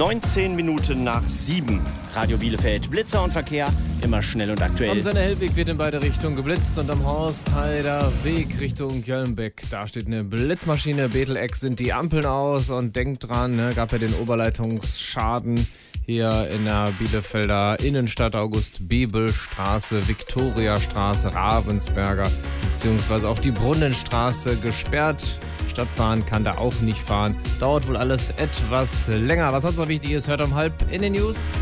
19 Minuten nach 7. Radio Bielefeld, Blitzer und Verkehr, immer schnell und aktuell. Am Senne-Hellweg wird in beide Richtungen geblitzt und am Horstheider Weg Richtung Jöllenbeck. Da steht eine Blitzmaschine, Betheleck sind die Ampeln aus und denkt dran, gab ja den Oberleitungsschaden hier in der Bielefelder Innenstadt, August-Bebel-Straße, Viktoriastraße, Ravensberger, beziehungsweise auch die Brunnenstraße gesperrt. Stadtbahn kann da auch nicht fahren. Dauert wohl alles etwas länger. Was sonst noch wichtig ist, hört um 12:30 in den News.